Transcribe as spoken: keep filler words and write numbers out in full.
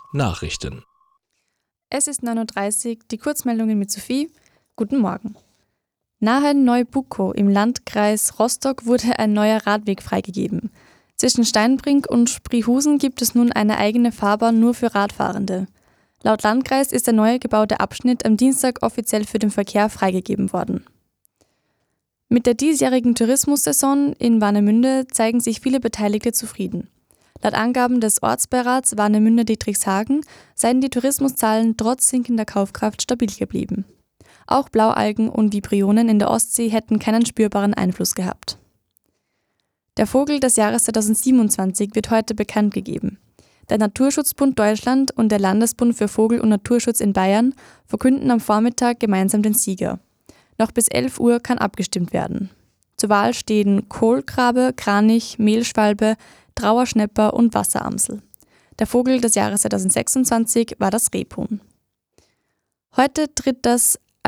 Nachrichten. Es ist neun Uhr dreißig, die Kurzmeldungen mit Sophie. Guten Morgen. Nahe Neubuckow im Landkreis Rostock wurde ein neuer Radweg freigegeben. Zwischen Steinbrink und Spreehusen gibt es nun eine eigene Fahrbahn nur für Radfahrende. Laut Landkreis ist der neu gebaute Abschnitt am Dienstag offiziell für den Verkehr freigegeben worden. Mit der diesjährigen Tourismussaison in Warnemünde zeigen sich viele Beteiligte zufrieden. Laut Angaben des Ortsbeirats Warnemünde-Dietrichshagen seien die Tourismuszahlen trotz sinkender Kaufkraft stabil geblieben. Auch Blaualgen und Vibrionen in der Ostsee hätten keinen spürbaren Einfluss gehabt. Der Vogel des Jahres zweitausendsiebenundzwanzig wird heute bekannt gegeben. Der Naturschutzbund Deutschland und der Landesbund für Vogel- und Naturschutz in Bayern verkünden am Vormittag gemeinsam den Sieger. Noch bis elf Uhr kann abgestimmt werden. Zur Wahl stehen Kohlgrabe, Kranich, Mehlschwalbe, Trauerschnäpper und Wasseramsel. Der Vogel des Jahres zweitausendsechsundzwanzig war das Rebhuhn. Heute tritt das